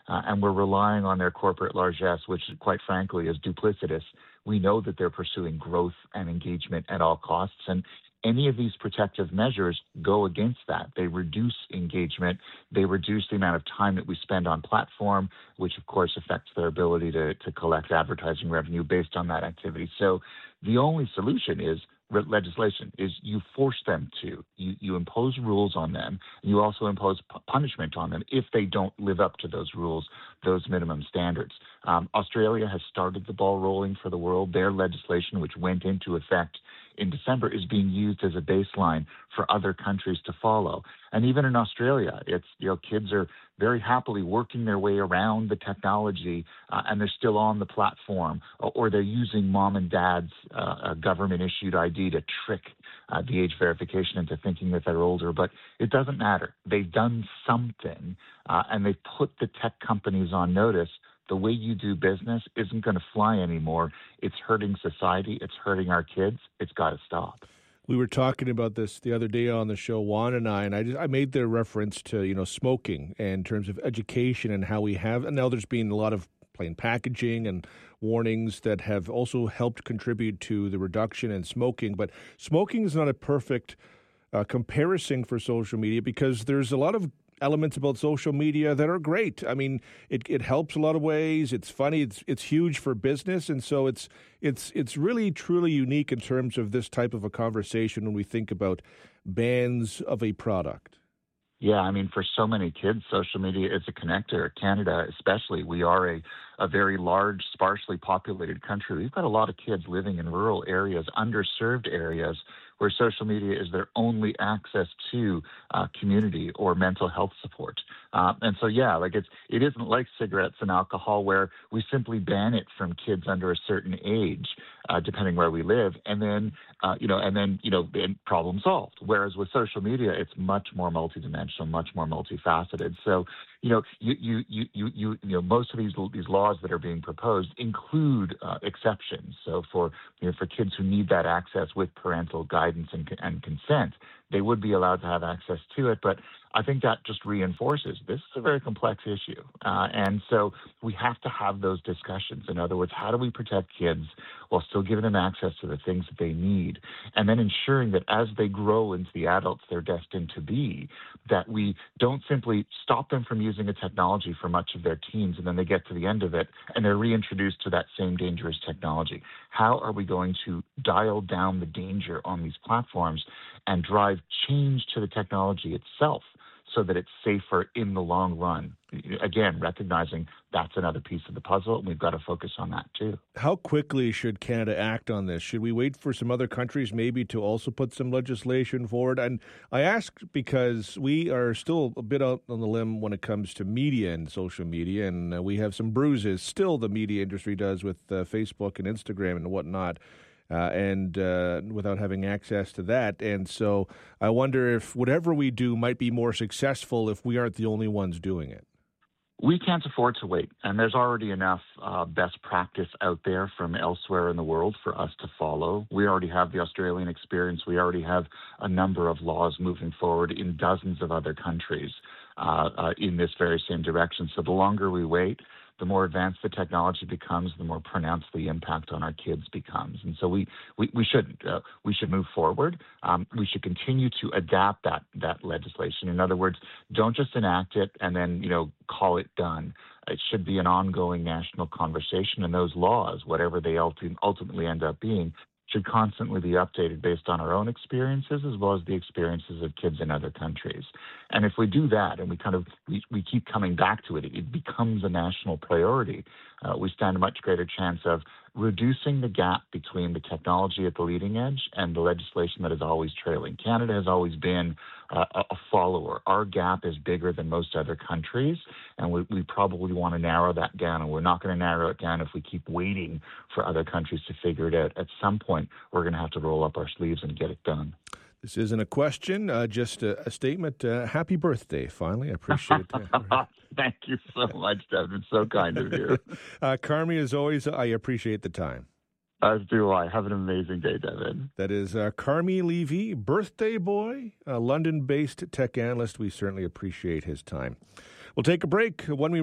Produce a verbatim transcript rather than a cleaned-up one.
uh, and we're relying on their corporate largesse, which quite frankly is duplicitous. We know that they're pursuing growth and engagement at all costs, and any of these protective measures go against that. They reduce engagement. They reduce the amount of time that we spend on platform, which of course affects their ability to, to collect advertising revenue based on that activity. So the only solution is legislation, is you force them to. You, you impose rules on them. You also impose p- punishment on them if they don't live up to those rules, those minimum standards. Um, Australia has started the ball rolling for the world. Their legislation, which went into effect in December, is being used as a baseline for other countries to follow. And even in Australia, it's, you know, kids are very happily working their way around the technology, uh, and they're still on the platform, or, or they're using mom and dad's uh, government-issued I D to trick uh, the age verification into thinking that they're older. But it doesn't matter. They've done something, uh, and they've put the tech companies on notice. The way you do business isn't going to fly anymore. It's hurting society. It's hurting our kids. It's got to stop. We were talking about this the other day on the show, Juan and I, and I, just, I made the reference to, you know, smoking in terms of education and how we have, and now there's been a lot of plain packaging and warnings that have also helped contribute to the reduction in smoking. But smoking is not a perfect uh, comparison for social media because there's a lot of elements about social media that are great. I mean, it it helps a lot of ways. It's funny. It's it's huge for business, and so it's it's it's really truly unique in terms of this type of a conversation when we think about bans of a product. Yeah, I mean, for so many kids, social media is a connector. Canada, especially, we are a, a very large, sparsely populated country. We've got a lot of kids living in rural areas, underserved areas, where social media is their only access to uh, community or mental health support. Uh, and so, yeah, like it's it isn't like cigarettes and alcohol where we simply ban it from kids under a certain age, uh, depending where we live, and then uh, you know, and then you know, problem solved. Whereas with social media, it's much more multidimensional, much more multifaceted. So, you know, you you you you you, you know, most of these these laws that are being proposed include uh, exceptions. So for you know, for kids who need that access with parental guidance and, and consent, they would be allowed to have access to it. But I think that just reinforces this is a very complex issue. Uh, and so we have to have those discussions. In other words, how do we protect kids while still giving them access to the things that they need? And then ensuring that as they grow into the adults they're destined to be, that we don't simply stop them from using a technology for much of their teens and then they get to the end of it and they're reintroduced to that same dangerous technology. How are we going to dial down the danger on these platforms and drive change to the technology itself so that it's safer in the long run? Again, recognizing that's another piece of the puzzle, and we've got to focus on that too. How quickly should Canada act on this? Should we wait for some other countries maybe to also put some legislation forward? And I ask because we are still a bit out on the limb when it comes to media and social media, and uh, we have some bruises still the media industry does with uh, Facebook and Instagram and whatnot. Uh, and uh, without having access to that. And so I wonder if whatever we do might be more successful if we aren't the only ones doing it. We can't afford to wait, and there's already enough uh, best practice out there from elsewhere in the world for us to follow. We already have the Australian experience. We already have a number of laws moving forward in dozens of other countries uh, uh, in this very same direction. So the longer we wait, the more advanced the technology becomes, the more pronounced the impact on our kids becomes. And so we we, we should uh, we should move forward. Um, we should continue to adapt that that legislation. In other words, don't just enact it and then you know call it done. It should be an ongoing national conversation, and those laws, whatever they ulti- ultimately end up being, should constantly be updated based on our own experiences as well as the experiences of kids in other countries. And if we do that and we kind of we, we keep coming back to it, it becomes a national priority, uh, we stand a much greater chance of reducing the gap between the technology at the leading edge and the legislation that is always trailing. Canada has always been uh, a follower. Our gap is bigger than most other countries, and we, we probably want to narrow that down, and we're not going to narrow it down if we keep waiting for other countries to figure it out. At some point, we're going to have to roll up our sleeves and get it done. This isn't a question, uh, just a, a statement. Uh, happy birthday, finally. I appreciate that. Thank you so much, Devin. It's so kind of you. uh, Carmi, as always, I appreciate the time. As do I. Have an amazing day, Devin. That is uh, Carmi Levy, birthday boy, a London-based tech analyst. We certainly appreciate his time. We'll take a break. When we